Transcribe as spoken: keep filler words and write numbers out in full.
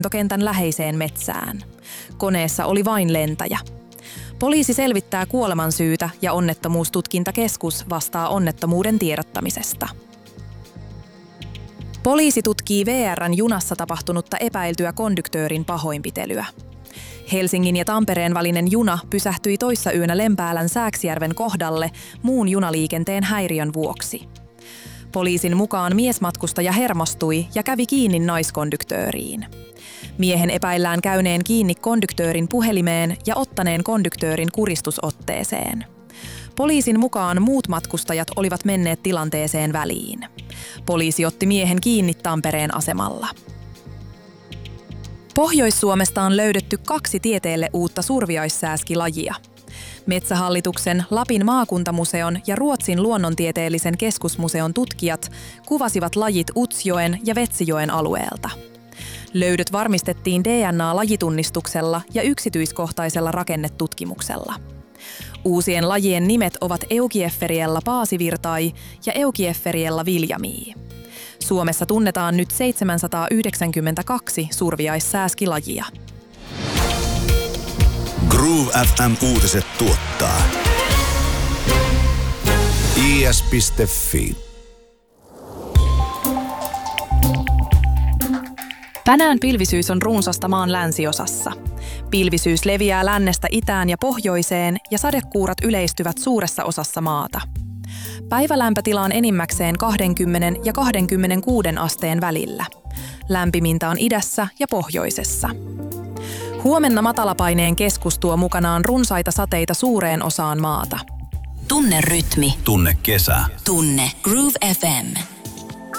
lentokentän läheiseen metsään. Koneessa oli vain lentäjä. Poliisi selvittää kuolemansyytä ja onnettomuustutkintakeskus vastaa onnettomuuden tiedottamisesta. Poliisi tutkii V R:n junassa tapahtunutta epäiltyä konduktöörin pahoinpitelyä. Helsingin ja Tampereen välinen juna pysähtyi toissa yönä Lempäälän Sääksjärven kohdalle muun junaliikenteen häiriön vuoksi. Poliisin mukaan miesmatkustaja hermostui ja kävi kiinni naiskonduktööriin. Miehen epäillään käyneen kiinni konduktöörin puhelimeen ja ottaneen konduktöörin kuristusotteeseen. Poliisin mukaan muut matkustajat olivat menneet tilanteeseen väliin. Poliisi otti miehen kiinni Tampereen asemalla. Pohjois-Suomesta on löydetty kaksi tieteelle uutta surviaissääskilajia. Metsähallituksen, Lapin maakuntamuseon ja Ruotsin luonnontieteellisen keskusmuseon tutkijat kuvasivat lajit Utsjoen ja Vetsijoen alueelta. Löydöt varmistettiin D N A-lajitunnistuksella ja yksityiskohtaisella rakennetutkimuksella. Uusien lajien nimet ovat Eukiefferiella paasivirtai ja Eukiefferiella viljamii. Suomessa tunnetaan nyt seitsemänsataayhdeksänkymmentäkaksi surviaissääskilajia. Groove F M-uutiset tuottaa I S piste Fi. Tänään pilvisyys on runsasta maan länsiosassa. Pilvisyys leviää lännestä itään ja pohjoiseen ja sadekuurat yleistyvät suuressa osassa maata. Päivälämpötila on enimmäkseen kaksikymmentä ja kaksikymmentäkuusi asteen välillä. Lämpimintä on idässä ja pohjoisessa. Huomenna matalapaineen keskus tuo mukanaan runsaita sateita suureen osaan maata. Tunne rytmi. Tunne kesä. Tunne Groove F M.